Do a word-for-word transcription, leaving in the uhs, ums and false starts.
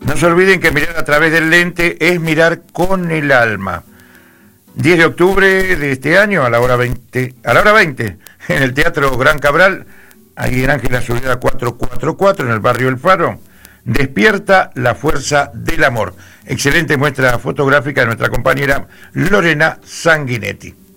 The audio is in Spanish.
No se olviden que mirar a través del lente es mirar con el alma. diez de octubre de este año, a la hora veinte, a la hora veinte, en el Teatro Gran Cabral, ahí en Ángela Sureda cuatrocientos cuarenta y cuatro, en el barrio El Faro, Despierta la fuerza del amor. Excelente muestra fotográfica de nuestra compañera Lorena Sanguinetti.